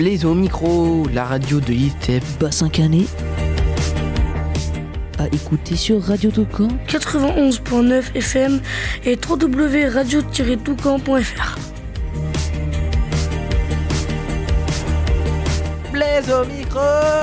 Blaise au micro, la radio de l'ITEP Bassin Canet. À écouter sur Radio Toucan 91.9 FM et www.radio-toucan.fr. Blaise au micro.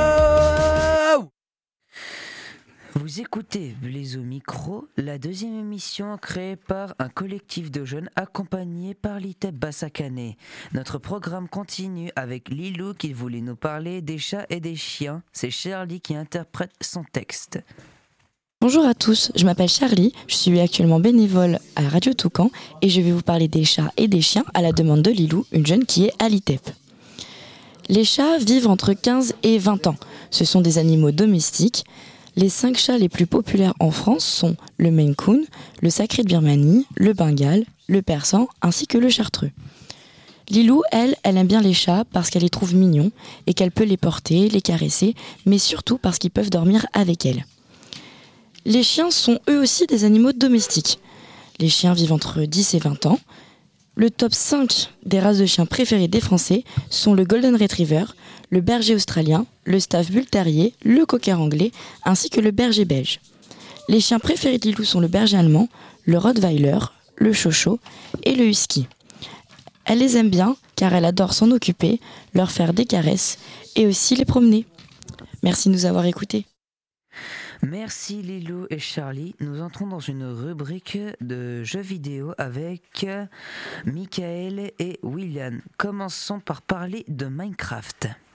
Vous écoutez Blaise au micro, la deuxième émission créée par un collectif de jeunes accompagné par l'ITEP Bassin Canet. Notre programme continue avec Lilou qui voulait nous parler des chats et des chiens. C'est Charlie qui interprète son texte. Bonjour à tous, je m'appelle Charlie, je suis actuellement bénévole à Radio Toucan et je vais vous parler des chats et des chiens à la demande de Lilou, une jeune qui est à l'ITEP. Les chats vivent entre 15 et 20 ans. Ce sont des animaux domestiques. Les 5 chats les plus populaires en France sont le Maine Coon, le Sacré de Birmanie, le Bengale, le Persan ainsi que le Chartreux. Lilou, elle aime bien les chats parce qu'elle les trouve mignons et qu'elle peut les porter, les caresser, mais surtout parce qu'ils peuvent dormir avec elle. Les chiens sont eux aussi des animaux domestiques. Les chiens vivent entre 10 et 20 ans. Le top 5 des races de chiens préférées des Français sont le Golden Retriever, le berger australien, le Staff Bull Terrier, le cocker anglais, ainsi que le berger belge. Les chiens préférés de Lilou sont le berger allemand, le Rottweiler, le Chocho et le Husky. Elle les aime bien car elle adore s'en occuper, leur faire des caresses et aussi les promener. Merci de nous avoir écoutés. Merci Lilou et Charlie. Nous entrons dans une rubrique de jeux vidéo avec Michael et William. Commençons par parler de Minecraft.